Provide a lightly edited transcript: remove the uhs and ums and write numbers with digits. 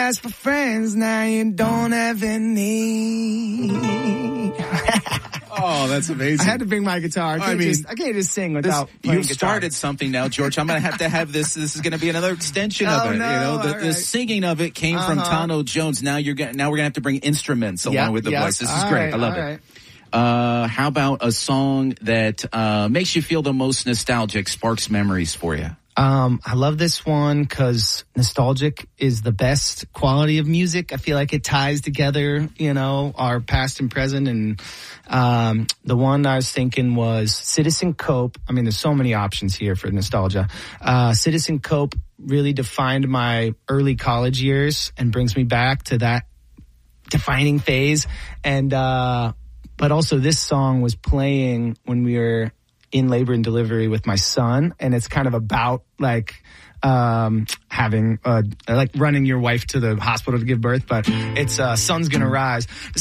ask for friends, now you don't have any. Oh, that's amazing. I had to bring my guitar. I can't just sing without playing You've guitar. started something now, George. I'm going to have this. This is going to be another extension of it. No, The singing of it came from Tano Jones. Now we're going to have to bring instruments along with the voice. This is great. I love it. How about a song that makes you feel the most nostalgic, sparks memories for you? I love this one because nostalgic is the best quality of music. I feel like it ties together, our past and present. And the one I was thinking was Citizen Cope. I mean, there's so many options here for nostalgia. Citizen Cope really defined my early college years and brings me back to that defining phase. And but also this song was playing when we were in labor and delivery with my son, and it's kind of about having running your wife to the hospital to give birth, but it's Sun's Gonna Rise.